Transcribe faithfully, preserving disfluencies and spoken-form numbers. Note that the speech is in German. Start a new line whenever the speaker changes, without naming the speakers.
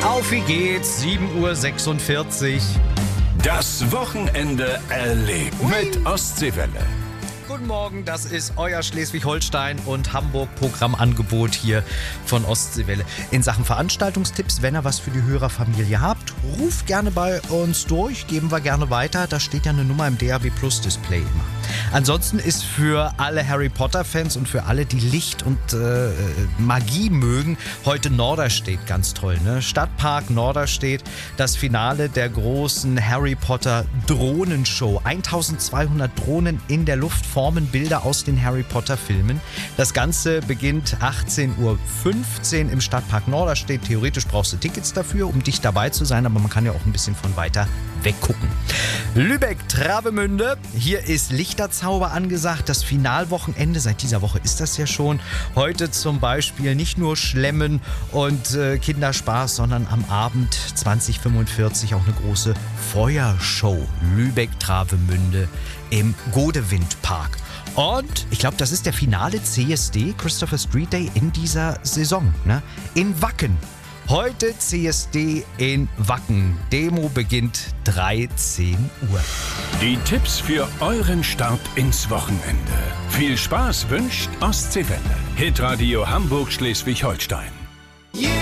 Auf wie geht's? sieben Uhr sechsundvierzig.
Das Wochenende erlebt mit Ostseewelle.
Guten Morgen, das ist euer Schleswig-Holstein und Hamburg-Programmangebot hier von Ostseewelle. In Sachen Veranstaltungstipps, wenn ihr was für die Hörerfamilie habt, ruft gerne bei uns durch, geben wir gerne weiter. Da steht ja eine Nummer im D A B Plus Display immer. Ansonsten ist für alle Harry Potter-Fans und für alle, die Licht und äh, Magie mögen, heute Norderstedt ganz toll. Ne? Stadtpark Norderstedt, das Finale der großen Harry Potter Drohnenshow. eintausendzweihundert Drohnen in der Luft formen Bilder aus den Harry Potter Filmen. Das Ganze beginnt achtzehn Uhr fünfzehn im Stadtpark Norderstedt. Theoretisch brauchst du Tickets dafür, um dicht dabei zu sein, aber man kann ja auch ein bisschen von weiter weggucken. Lübeck-Travemünde, hier ist Lichterzauber angesagt. Das Finalwochenende, seit dieser Woche ist das ja schon. Heute zum Beispiel nicht nur Schlemmen und äh, Kinderspaß, sondern am Abend zwanzig fünfundvierzig auch eine große Feuershow. Lübeck-Travemünde im Godewindpark. Und ich glaube, das ist der finale C S D, Christopher Street Day, in dieser Saison. Ne? In Wacken. Heute C S D in Wacken. Demo beginnt dreizehn Uhr.
Die Tipps für euren Start ins Wochenende. Viel Spaß wünscht Ostseewelle. Hitradio Hamburg Schleswig-Holstein.